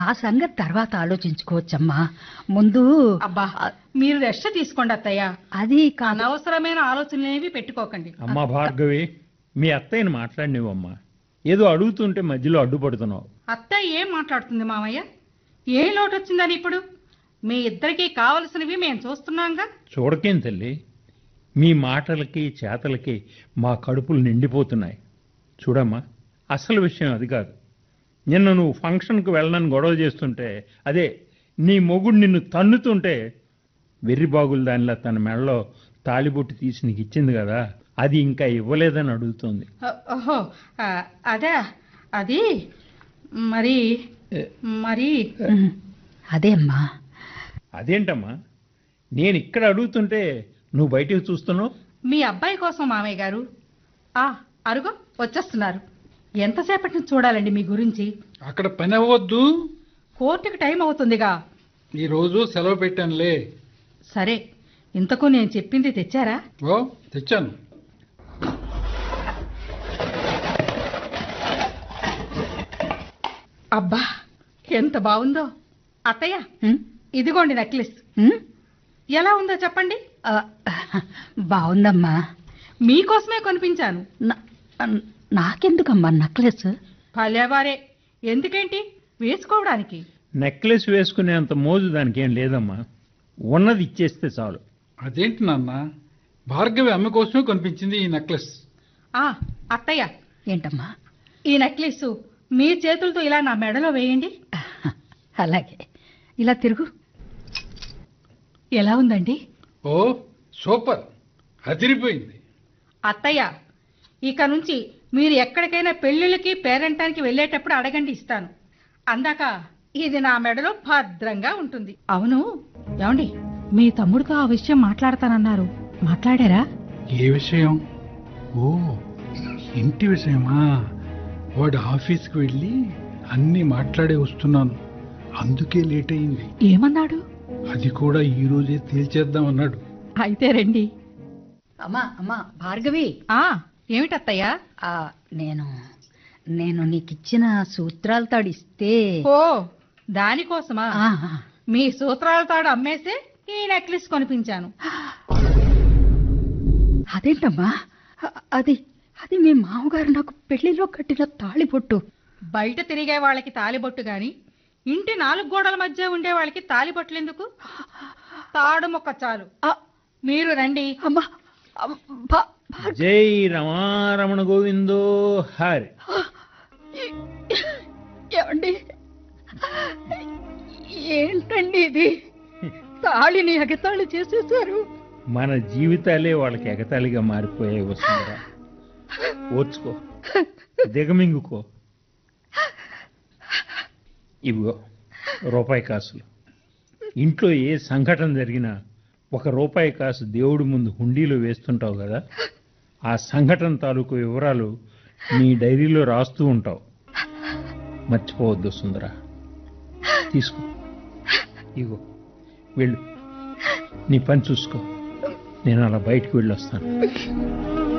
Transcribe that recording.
ఆ సంగతి తర్వాత ఆలోచించుకోవచ్చమ్మా. ముందు అబ్బా ఆ, మీరు రెస్ట్ తీసుకోండి అత్తయ్య. అది కాదు. అనవసరమైన ఆలోచనలేవి పెట్టుకోకండి. అమ్మా భార్గవి, మీ అత్తయ్యని మాట్లాడినివమ్మా. ఏదో అడుగుతుంటే మధ్యలో అడ్డుపడుతున్నావు. అత్తయ్య ఏం మాట్లాడుతుంది మామయ్య? ఏ లోటు వచ్చిందని ఇప్పుడు? మీ ఇద్దరికీ కావలసినవి మేము చూస్తున్నాంగా. చూడకేం తల్లి, మీ మాటలకి చేతలకి మా కడుపులు నిండిపోతున్నాయి. చూడమ్మా, అసలు విషయం అది కాదు. నిన్న నువ్వు ఫంక్షన్కు వెళ్ళనని గొడవ చేస్తుంటే, అదే నీ మొగుడు నిన్ను తన్నుతుంటే, వెర్రిబాగులు దానిలా తన మెడలో తాళిబొట్టు తీసి నీకు ఇచ్చింది కదా, అది ఇంకా ఇవ్వలేదని అడుగుతోంది. ఓహో, అదే అది మరి మరి ఉమ్, అదే అమ్మా. అదేంటమ్మా, నేను ఇక్కడ అడుగుతుంటే నువ్వు బయటికి చూస్తున్నావు? మీ అబ్బాయి కోసం మామయ్య గారు. అరుగో వచ్చేస్తున్నారు. ఎంతసేపటి నుంచి చూడాలండి మీ గురించి? అక్కడ పని అవ్వద్దు. కోర్టుకి టైం అవుతుందిగా. ఈరోజు సెలవు పెట్టానులే. సరే, ఇంతకు నేను చెప్పింది తెచ్చారా? ఓ తెచ్చాను. అబ్బా ఎంత బాగుందో. అత్తయ్య, ఉమ్, ఇదిగోండి నెక్లెస్. ఉమ్, ఎలా ఉందో చెప్పండి. ఆ, బాగుందమ్మా. మీకోసమే కొనిపించాను. నా- నాకెందుకమ్మా నెక్లెస్? భలేవారే. ఎందుకేంటి, వేసుకోవడానికి. నెక్లెస్ వేసుకునేంత మోజు దానికి ఏం లేదమ్మా. ఉన్నది ఇచ్చేస్తే చాలు. అదేంటి నాన్న, భార్గవి అమ్మ కోసమే కొనిపించింది ఈ నెక్లెస్. అత్తయ్య, ఏంటమ్మా? ఈ నెక్లెస్ మీ చేతులతో ఇలా నా మెడలో వేయండి. అలాగే, ఇలా తిరుగు. ఎలా ఉందండి? ఓ సూపర్, అదిరిపోయింది. అత్తయ్య, ఇక నుంచి మీరు ఎక్కడికైనా పెళ్లిళ్ళకి పేరంటానికి వెళ్ళేటప్పుడు అడగండి, ఇస్తాను. అందాక ఇది నా మెడలో భద్రంగా ఉంటుంది. అవును, ఏమండి, మీ తమ్ముడితో ఆ విషయం మాట్లాడతానన్నారు. మాట్లాడారా? ఏ విషయం? ఓ ఇంటి విషయమా? వాడు ఆఫీస్కి వెళ్ళి అన్నీ మాట్లాడే వస్తున్నాను, అందుకే లేట్ అయింది. ఏమన్నాడు? అది కూడా ఈ రోజే తేల్చేద్దాం అన్నాడు. అయితే రండి. అమ్మా అమ్మా భార్గవి, ఏమిటత్తయ్యా? ఆ, నేను నేను నీకిచ్చిన సూత్రాలు తాడిస్తే. ఓ, దానికోసమా? ఆ, మీ సూత్రాల తాడు అమ్మేసే ఈ నెక్లెస్ కొనిపించాను. అదేంటమ్మా? అది అది మీ మామగారు నాకు పెళ్లిలో కట్టిన తాళిబొట్టు. బయట తిరిగే వాళ్ళకి తాలిబొట్టు గాని, ఇంటి 4 గోడల మధ్య ఉండే వాళ్ళకి తాలిబొట్టులెందుకు? తాడు మొక్క చాలు. మీరు రండి. అమ్మా, జై రమారమణ గోవిందో హరి. ఏమండి, ఏంటండి ఇది? తాళిని ఎగతాళి చేసేసారు. మన జీవితాలే వాళ్ళకి ఎగతాళిగా మారిపోయాయి. వస్తుందరా, ఓర్చుకో, దిగమింగుకో. ఇవిగో రూపాయి కాసులు. ఇంట్లో ఏ సంఘటన జరిగినా 1 రూపాయి కాసు దేవుడి ముందు హుండీలో వేస్తుంటావు కదా, ఆ సంఘటన తాలూకు వివరాలు నీ డైరీలో రాస్తూ ఉంటావు. మర్చిపోవద్దు సుందర. తీసుకో, ఇగో వెళ్ళు, నీ పని చూసుకో. నేను అలా బయటికి వెళ్ళొస్తాను.